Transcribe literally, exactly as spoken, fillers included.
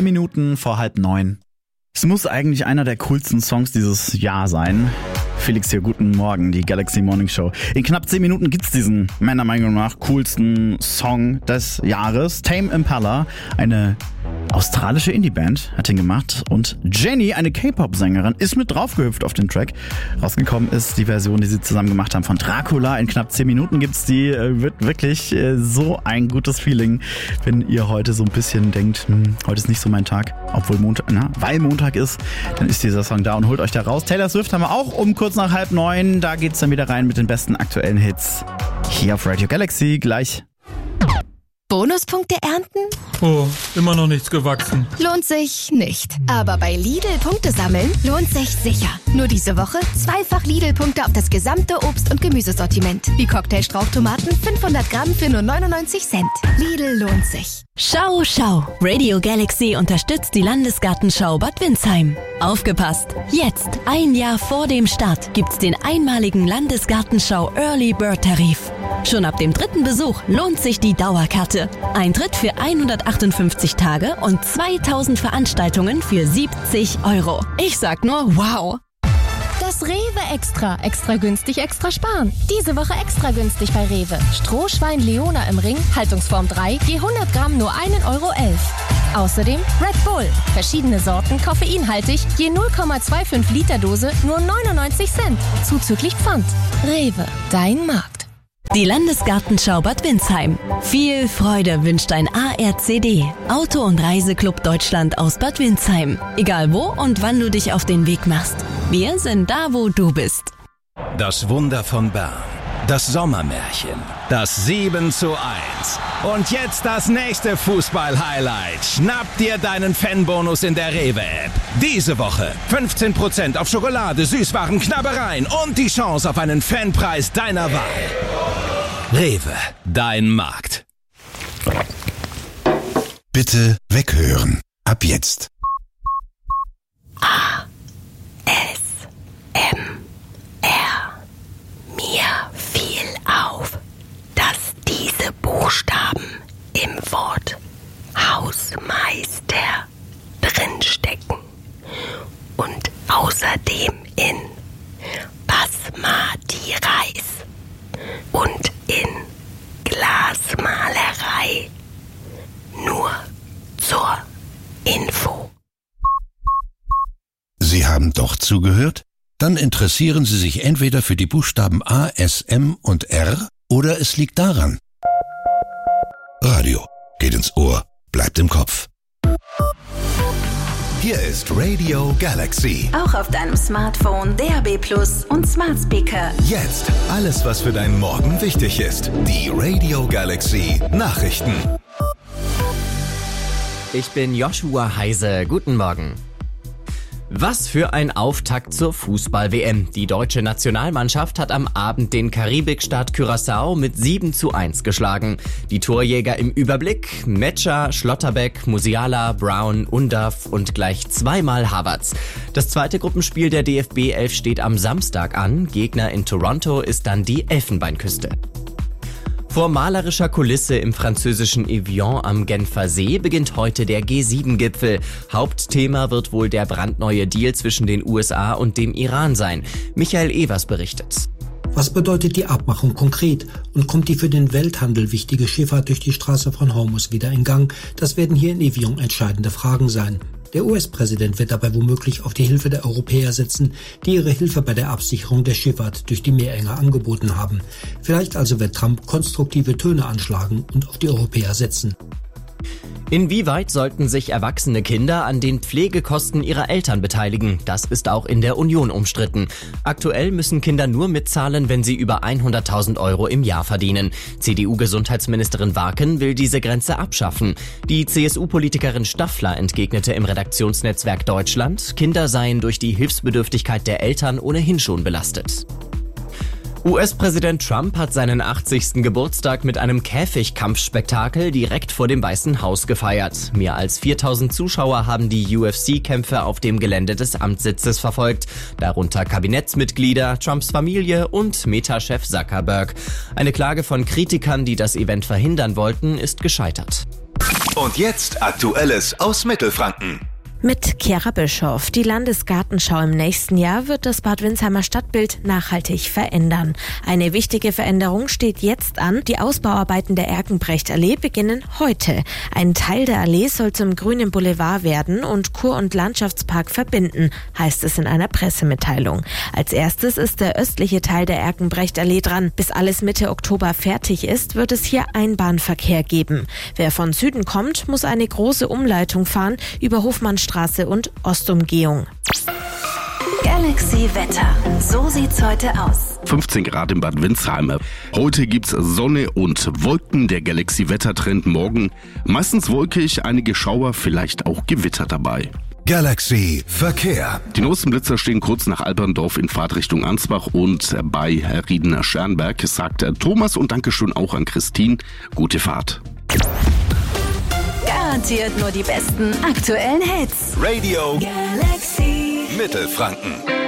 Minuten vor halb neun. Es muss eigentlich einer der coolsten Songs dieses Jahr sein. Felix hier, guten Morgen, die Galaxy Morning Show. In knapp zehn Minuten gibt's diesen, meiner Meinung nach, coolsten Song des Jahres. Tame Impala, eine australische Indie-Band, hat ihn gemacht. Und Jenny, eine K-Pop-Sängerin, ist mit draufgehüpft auf den Track. Rausgekommen ist die Version, die sie zusammen gemacht haben von Dracula. In knapp zehn Minuten gibt's die. Wird wirklich so ein gutes Feeling, wenn ihr heute so ein bisschen denkt, hm, heute ist nicht so mein Tag, obwohl Montag, na, weil Montag ist, dann ist dieser Song da und holt euch da raus. Taylor Swift haben wir auch um kurz nach halb neun. Da geht's dann wieder rein mit den besten aktuellen Hits. Hier auf Radio Galaxy gleich. Bonuspunkte ernten? Oh, immer noch nichts gewachsen. Lohnt sich nicht. Aber bei Lidl Punkte sammeln lohnt sich sicher. Nur diese Woche zweifach Lidl-Punkte auf das gesamte Obst- und Gemüsesortiment. Wie Cocktailstrauchtomaten fünfhundert Gramm für nur neunundneunzig Cent. Lidl lohnt sich. Schau, schau. Radio Galaxy unterstützt die Landesgartenschau Bad Windsheim. Aufgepasst! Jetzt, ein Jahr vor dem Start, gibt's den einmaligen Landesgartenschau Early Bird Tarif. Schon ab dem dritten Besuch lohnt sich die Dauerkarte. Eintritt für hundertachtundfünfzig Tage und zweitausend Veranstaltungen für siebzig Euro. Ich sag nur wow! Das Rewe Extra. Extra günstig, extra sparen. Diese Woche extra günstig bei Rewe. Strohschwein Leona im Ring, Haltungsform drei, je hundert Gramm nur ein Euro elf. Außerdem Red Bull. Verschiedene Sorten, koffeinhaltig, je null Komma fünfundzwanzig Liter Dose, nur neunundneunzig Cent. Zuzüglich Pfand. Rewe, dein Markt. Die Landesgartenschau Bad Windsheim. Viel Freude wünscht ein A R C D, Auto- und Reiseclub Deutschland aus Bad Windsheim. Egal wo und wann du dich auf den Weg machst. Wir sind da, wo du bist. Das Wunder von Bern. Das Sommermärchen. Das sieben zu eins. Und jetzt das nächste Fußball-Highlight. Schnapp dir deinen Fanbonus in der Rewe-App. Diese Woche fünfzehn Prozent auf Schokolade, Süßwaren, Knabbereien und die Chance auf einen Fanpreis deiner Wahl. Rewe, dein Markt. Bitte weghören. Ab jetzt. A, S, M, R. Mir fiel auf, dass diese Buchstaben im Wort Hausmeister drinstecken und außerdem in Basmati Reis und in Glasmalerei. Nur zur Info. Sie haben doch zugehört? Dann interessieren Sie sich entweder für die Buchstaben A, S, M und R oder es liegt daran. Radio geht ins Ohr, bleibt im Kopf. Hier ist Radio Galaxy. Auch auf deinem Smartphone, D A B Plus und Smart Speaker. Jetzt alles, was für deinen Morgen wichtig ist. Die Radio Galaxy Nachrichten. Ich bin Joshua Heise. Guten Morgen. Was für ein Auftakt zur Fußball-W M. Die deutsche Nationalmannschaft hat am Abend den Karibikstaat Curaçao mit sieben zu eins geschlagen. Die Torjäger im Überblick: Metscher, Schlotterbeck, Musiala, Brown, Undav und gleich zweimal Havertz. Das zweite Gruppenspiel der D F B elf steht am Samstag an. Gegner in Toronto ist dann die Elfenbeinküste. Vor malerischer Kulisse im französischen Evian am Genfer See beginnt heute der G sieben Gipfel. Hauptthema wird wohl der brandneue Deal zwischen den U S A und dem Iran sein. Michael Evers berichtet. Was bedeutet die Abmachung konkret und kommt die für den Welthandel wichtige Schifffahrt durch die Straße von Hormuz wieder in Gang? Das werden hier in Evian entscheidende Fragen sein. Der U S-Präsident wird dabei womöglich auf die Hilfe der Europäer setzen, die ihre Hilfe bei der Absicherung der Schifffahrt durch die Meerenge angeboten haben. Vielleicht also wird Trump konstruktive Töne anschlagen und auf die Europäer setzen. Inwieweit sollten sich erwachsene Kinder an den Pflegekosten ihrer Eltern beteiligen? Das ist auch in der Union umstritten. Aktuell müssen Kinder nur mitzahlen, wenn sie über hunderttausend Euro im Jahr verdienen. C D U-Gesundheitsministerin Warken will diese Grenze abschaffen. Die C S U-Politikerin Staffler entgegnete im Redaktionsnetzwerk Deutschland, Kinder seien durch die Hilfsbedürftigkeit der Eltern ohnehin schon belastet. U S-Präsident Trump hat seinen achtzigsten Geburtstag mit einem Käfigkampfspektakel direkt vor dem Weißen Haus gefeiert. Mehr als viertausend Zuschauer haben die U F C-Kämpfe auf dem Gelände des Amtssitzes verfolgt. Darunter Kabinettsmitglieder, Trumps Familie und Meta-Chef Zuckerberg. Eine Klage von Kritikern, die das Event verhindern wollten, ist gescheitert. Und jetzt Aktuelles aus Mittelfranken. Mit Chiara Bischoff. Die Landesgartenschau im nächsten Jahr wird das Bad Windsheimer Stadtbild nachhaltig verändern. Eine wichtige Veränderung steht jetzt an. Die Ausbauarbeiten der Erkenbrecht-Allee beginnen heute. Ein Teil der Allee soll zum grünen Boulevard werden und Kur- und Landschaftspark verbinden, heißt es in einer Pressemitteilung. Als erstes ist der östliche Teil der Erkenbrecht-Allee dran. Bis alles Mitte Oktober fertig ist, wird es hier Einbahnverkehr geben. Wer von Süden kommt, muss eine große Umleitung fahren über Hofmannstraße und Ostumgehung. Galaxy Wetter. So sieht's heute aus. fünfzehn Grad in Bad Windsheim. Heute gibt's Sonne und Wolken. Der Galaxy Wettertrend morgen. Meistens wolkig, einige Schauer, vielleicht auch Gewitter dabei. Galaxy Verkehr. Die neuesten Blitzer stehen kurz nach Alperndorf in Fahrtrichtung Ansbach und bei Riedener Schernberg, sagt Thomas, und Dankeschön auch an Christine. Gute Fahrt. Garantiert nur die besten aktuellen Hits. Radio Galaxy Mittelfranken.